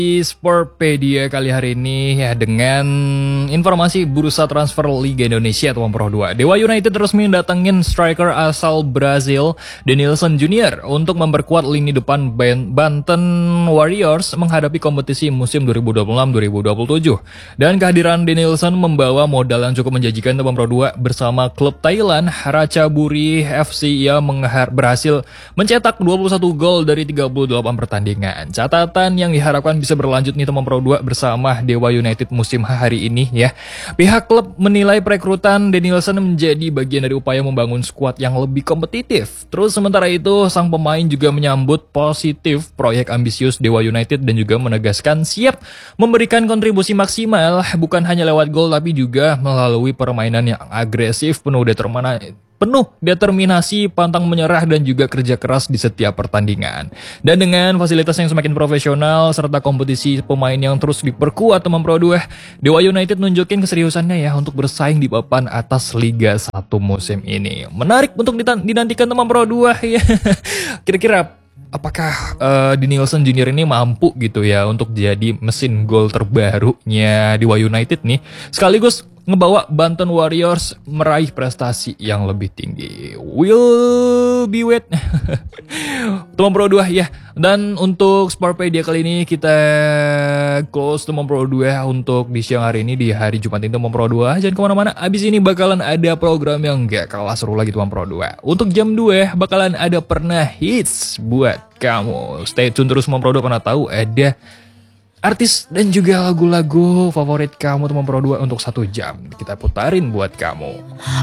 Di Sportpedia kali hari ini ya dengan informasi bursa transfer Liga Indonesia atau Pro 2. Dewa United resmi datengin striker asal Brazil Denilson Junior untuk memperkuat lini depan Banten Warriors menghadapi kompetisi musim 2026-2027. Dan kehadiran Denilson membawa modal yang cukup menjanjikan untuk Pro 2 bersama klub Thailand Ratchaburi FC. Ia berhasil mencetak 21 gol dari 38 pertandingan. Catatan yang diharapkan bisa berlanjut nih teman Pro 2 bersama Dewa United musim hari ini ya. Pihak klub menilai perekrutan Denilson menjadi bagian dari upaya membangun skuad yang lebih kompetitif. Terus sementara itu sang pemain juga menyambut positif proyek ambisius Dewa United dan juga menegaskan siap memberikan kontribusi maksimal bukan hanya lewat gol tapi juga melalui permainan yang agresif penuh determinasi, pantang menyerah dan juga kerja keras di setiap pertandingan. Dan dengan fasilitas yang semakin profesional serta kompetisi pemain yang terus diperkuat teman Pro 2, Dewa United nunjukin keseriusannya ya untuk bersaing di papan atas Liga 1 musim ini. Menarik untuk dinantikan teman Pro 2 ya. Kira-kira apakah Denilson Junior ini mampu gitu ya untuk jadi mesin gol terbarunya Dewa United nih, sekaligus ngebawa Banten Warriors meraih prestasi yang lebih tinggi. Will be wait. Teman Pro 2 ya. Dan untuk Sportpedia kali ini kita close teman Pro 2 untuk di siang hari ini, di hari Jumat ini teman Pro 2. Jangan kemana-mana, abis ini bakalan ada program yang gak kalah seru lagi teman Pro 2. Untuk jam 2 bakalan ada pernah hits buat kamu. Stay tune terus teman Pro 2, pernah tahu ada artis dan juga lagu-lagu favorit kamu teman Pro 2 untuk 1 jam kita putarin buat kamu.